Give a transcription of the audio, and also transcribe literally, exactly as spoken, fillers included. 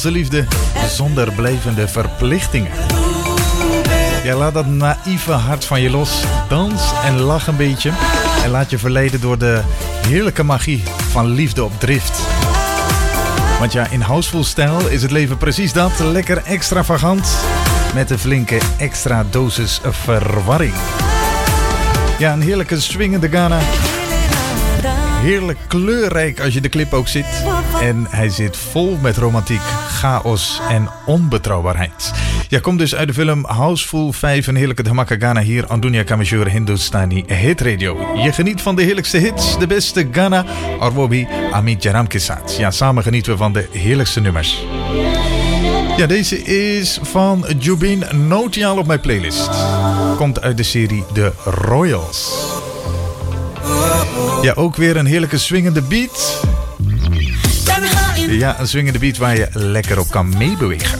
liefde zonder blijvende verplichtingen. Ja, laat dat naïeve hart van je los. Dans en lach een beetje. En laat je verleiden door de heerlijke magie van liefde op drift. Want ja, in Houseful-stijl is het leven precies dat. Lekker extravagant. Met een flinke extra dosis verwarring. Ja, een heerlijke swingende Ghana. Heerlijk kleurrijk als je de clip ook ziet. En hij zit vol met romantiek, chaos en onbetrouwbaarheid. Ja, komt dus uit de film Houseful vijf. Een heerlijke Dhamaka Ghana hier aan Dunia Kameshur Hindustani Hit Radio. Je geniet van de heerlijkste hits, de beste Ghana, Arwobi, Amit Jaram Kesat. Ja, samen genieten we van de heerlijkste nummers. Ja, deze is van Jubin Notiaal op mijn playlist. Komt uit de serie The Royals. Ja, ook weer een heerlijke swingende beat. Ja, een swingende beat waar je lekker op kan meebewegen.